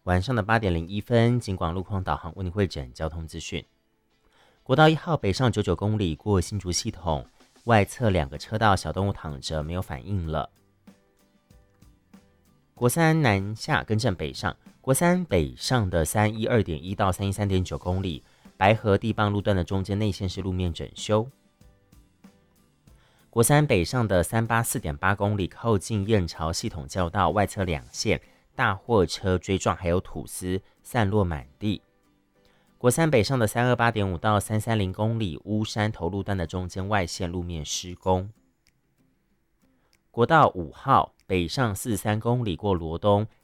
晚上的8:01，警广路况导航为您汇整交通资讯。国道1号北上99公里过新竹系统，外侧2个车道小动物躺着没有反应了。国三南下更正北上，国三北上的312.1到313.9公里，白河地磅路段的中间内线是路面整修。国三北上的384.8公里，靠近燕巢系统交道外侧2线大货车追撞，还有土司散落满地。国三北上的328.5到330公里，乌山头路段的中间外线路面施工。国道5号北上43公里过罗东，